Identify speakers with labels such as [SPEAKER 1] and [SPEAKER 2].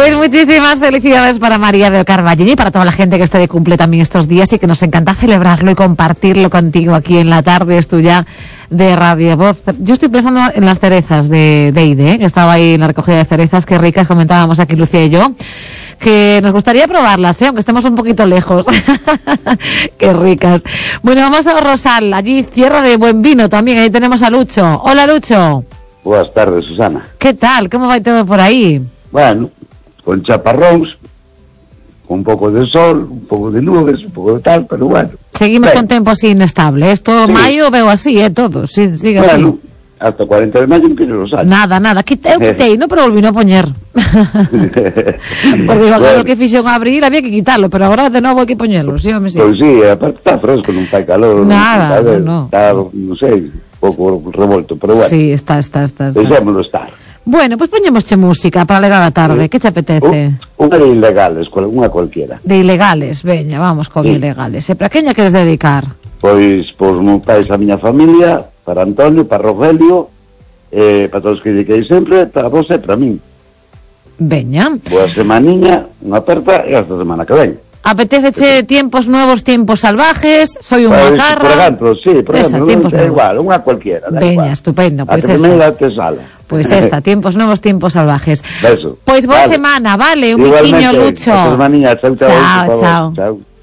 [SPEAKER 1] Pues muchísimas felicidades para María de Carvallini y para toda la gente que esté de cumple también estos días y que nos encanta celebrarlo y compartirlo contigo aquí en la tarde. Es tuya de Radio Voz. Yo estoy pensando en las cerezas de Ide, que estaba ahí en la recogida de cerezas, qué ricas, comentábamos aquí Lucía y yo, que nos gustaría probarlas, aunque estemos un poquito lejos. Qué ricas. Bueno, vamos a Rosal, allí tierra de buen vino también, ahí tenemos a Lucho. Hola, Lucho.
[SPEAKER 2] Buenas tardes, Susana.
[SPEAKER 1] ¿Qué tal? ¿Cómo va todo por ahí?
[SPEAKER 2] Bueno, con chaparróns, con un poco de sol, un poco de nubes, un poco de tal, pero bueno.
[SPEAKER 1] Seguimos con tiempo así inestable. Esto
[SPEAKER 2] sí.
[SPEAKER 1] Mayo veo así, todo. Sí, sigue
[SPEAKER 2] bueno,
[SPEAKER 1] así.
[SPEAKER 2] Hasta 40 de mayo empieza Rosal.
[SPEAKER 1] Nada. Quitei, no, pero volví a poñer. Porque digo, claro, que fixo en abril había que quitarlo, pero ahora de nuevo hay que poñerlo, ¿sí o me sí?
[SPEAKER 2] Pues sí, aparte está fresco, non fai calor.
[SPEAKER 1] Nada, no.
[SPEAKER 2] Está, non sei, un pouco revolto, pero bueno.
[SPEAKER 1] Sí, está.
[SPEAKER 2] Deixémoslo estar.
[SPEAKER 1] Bueno, pues poñemosche música para alegrar a tarde. ¿Qué te apetece?
[SPEAKER 2] Unha de ilegales, unha cualquiera.
[SPEAKER 1] De ilegales, veña, vamos con ilegales. ¿Para queña queres dedicar?
[SPEAKER 2] Pois, por meu pais, a miña familia, para Antonio, para Rogelio, para todos que dediquei sempre, para vos e para min.
[SPEAKER 1] Veña.
[SPEAKER 2] Boa semaniña, unha aperta e hasta semana que ven.
[SPEAKER 1] Apeteceche tiempos nuevos, tiempos salvajes, soy un macarra.
[SPEAKER 2] Por exemplo, sí, por
[SPEAKER 1] esa,
[SPEAKER 2] exemplo,
[SPEAKER 1] é
[SPEAKER 2] igual, unha cualquiera.
[SPEAKER 1] Veña, estupendo,
[SPEAKER 2] pues
[SPEAKER 1] esta. Pues esta, tiempos nuevos, tiempos salvajes.
[SPEAKER 2] Eso.
[SPEAKER 1] Pues boa semana, vale, un biquiño, Lucho.
[SPEAKER 2] Hasta semaniña, chao.
[SPEAKER 1] Chao.